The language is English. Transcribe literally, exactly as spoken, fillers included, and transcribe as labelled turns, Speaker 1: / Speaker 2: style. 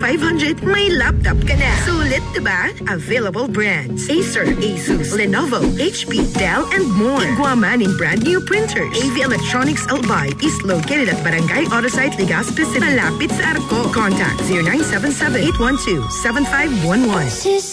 Speaker 1: five hundred, may laptop ka na. Sulit, diba? Available brands: Acer, Asus, Lenovo, H P, Dell, and more. Iguaman in brand new printers. A V Electronics Albay is located at Barangay Autosite, Legazpi City, malapit sa Arco. Contact zero nine seven seven, eight one two, seven five one one.